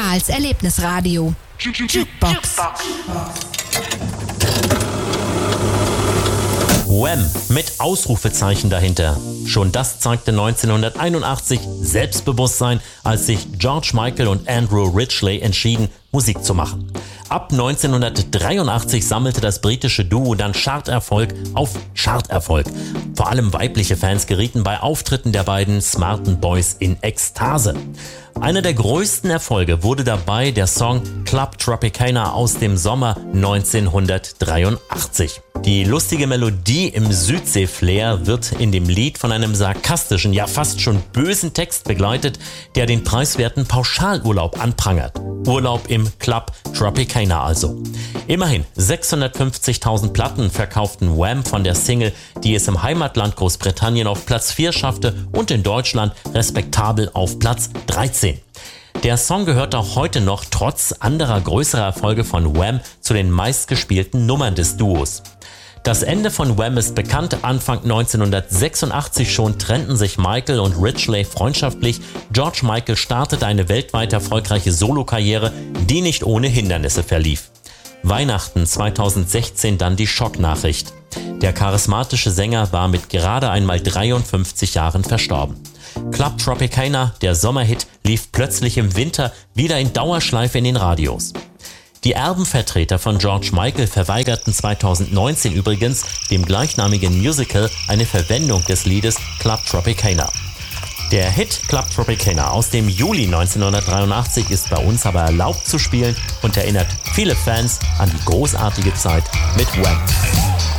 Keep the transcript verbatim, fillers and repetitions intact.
Karls Erlebnisradio. Jukebox. Wham! Mit Ausrufezeichen dahinter. Schon das zeigte neunzehnhunderteinundachtzig Selbstbewusstsein, als sich George Michael und Andrew Ridgeley entschieden, Musik zu machen. Ab neunzehnhundertdreiundachtzig sammelte das britische Duo dann Charterfolg auf Charterfolg. Vor allem weibliche Fans gerieten bei Auftritten der beiden smarten Boys in Ekstase. Einer der größten Erfolge wurde dabei der Song Club Tropicana aus dem Sommer neunzehnhundertdreiundachtzig. Die lustige Melodie im Südsee-Flair wird in dem Lied von einem sarkastischen, ja fast schon bösen Text begleitet, der den preiswerten Pauschalurlaub anprangert. Urlaub im Club Tropicana also. Immerhin sechshundertfünfzigtausend Platten verkauften Wham von der Single, die es im Heimatland Großbritannien auf Platz vier schaffte und in Deutschland respektabel auf Platz dreizehn. Der Song gehört auch heute noch trotz anderer größerer Erfolge von Wham zu den meistgespielten Nummern des Duos. Das Ende von Wham ist bekannt. Anfang neunzehnhundertsechsundachtzig schon trennten sich Michael und Ridgeley freundschaftlich. George Michael startete eine weltweit erfolgreiche Solokarriere, die nicht ohne Hindernisse verlief. Weihnachten zweitausendsechzehn dann die Schocknachricht. Der charismatische Sänger war mit gerade einmal dreiundfünfzig Jahren verstorben. Club Tropicana, der Sommerhit, lief plötzlich im Winter wieder in Dauerschleife in den Radios. Die Erbenvertreter von George Michael verweigerten zweitausendneunzehn übrigens dem gleichnamigen Musical eine Verwendung des Liedes Club Tropicana. Der Hit Club Tropicana aus dem Juli neunzehnhundertdreiundachtzig ist bei uns aber erlaubt zu spielen und erinnert viele Fans an die großartige Zeit mit Wham!